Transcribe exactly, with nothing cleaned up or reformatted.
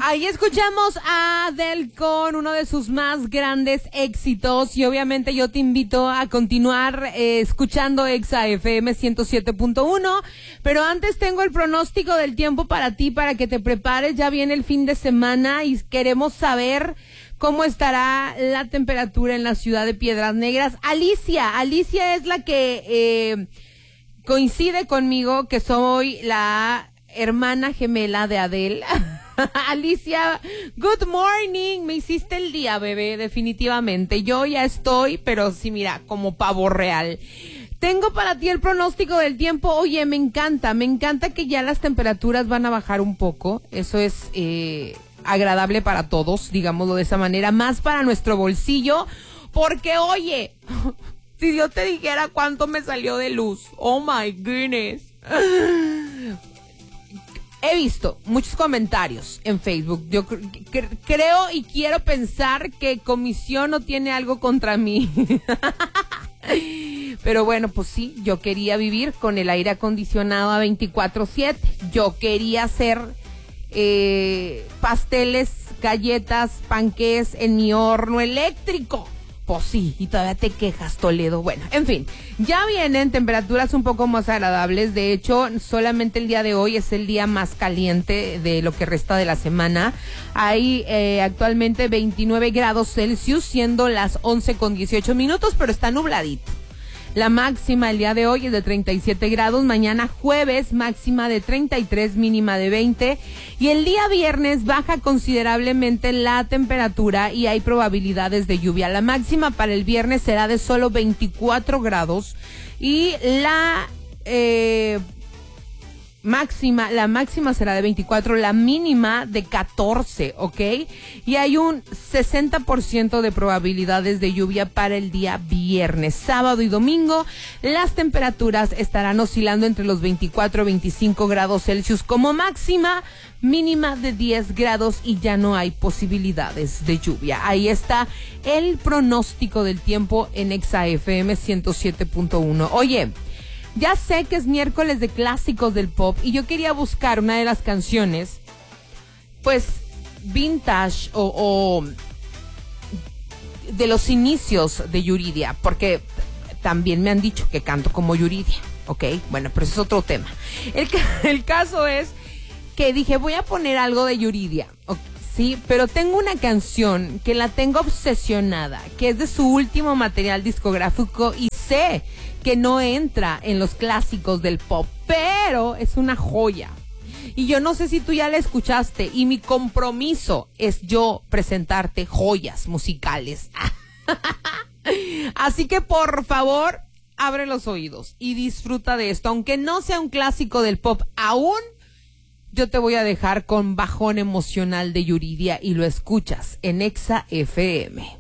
Ahí escuchamos a Adele con uno de sus más grandes éxitos y obviamente yo te invito a continuar eh, escuchando Exa F M ciento siete punto uno, pero antes tengo el pronóstico del tiempo para ti, para que te prepares. Ya viene el fin de semana y queremos saber cómo estará la temperatura en la ciudad de Piedras Negras. Alicia, Alicia es la que eh, coincide conmigo que soy la hermana gemela de Adele. Alicia, good morning, me hiciste el día, bebé, definitivamente. Yo ya estoy, pero sí, mira, como pavo real. Tengo para ti el pronóstico del tiempo. Oye, me encanta, me encanta que ya las temperaturas van a bajar un poco. Eso es eh, agradable para todos, digámoslo de esa manera, más para nuestro bolsillo, porque oye, si yo te dijera cuánto me salió de luz, oh my goodness. He visto muchos comentarios en Facebook. Yo cre- cre- creo y quiero pensar que Comisión no tiene algo contra mí. Pero bueno, pues sí, yo quería vivir con el aire acondicionado a veinticuatro siete. Yo quería hacer eh, pasteles, galletas, panqués en mi horno eléctrico. Pues sí, y todavía te quejas, Toledo. Bueno, en fin, ya vienen temperaturas un poco más agradables. De hecho, solamente el día de hoy es el día más caliente de lo que resta de la semana. Hay eh, actualmente veintinueve grados Celsius, siendo las once con dieciocho minutos, pero está nubladito. La máxima el día de hoy es de treinta y siete grados, mañana jueves máxima de treinta y tres, mínima de veinte, y el día viernes baja considerablemente la temperatura y hay probabilidades de lluvia. La máxima para el viernes será de solo veinticuatro grados y la eh, máxima, la máxima será de veinticuatro, la mínima de catorce, ¿ok? Y hay un sesenta por ciento de probabilidades de lluvia para el día viernes. Sábado y domingo, las temperaturas estarán oscilando entre los veinticuatro y veinticinco grados Celsius como máxima, mínima de diez grados y ya no hay posibilidades de lluvia. Ahí está el pronóstico del tiempo en Exa F M ciento siete punto uno. Oye, ya sé que es miércoles de clásicos del pop y yo quería buscar una de las canciones, pues, vintage o, o de los inicios de Yuridia, porque también me han dicho que canto como Yuridia, ¿ok? Bueno, pero ese es otro tema. El, el caso es que dije, voy a poner algo de Yuridia, ¿ok? Sí, pero tengo una canción que la tengo obsesionada, que es de su último material discográfico y sé que no entra en los clásicos del pop, pero es una joya. Y yo no sé si tú ya la escuchaste y mi compromiso es yo presentarte joyas musicales. Así que por favor, abre los oídos y disfruta de esto. Aunque no sea un clásico del pop aún, yo te voy a dejar con Bajón Emocional de Yuridia y lo escuchas en Exa F M.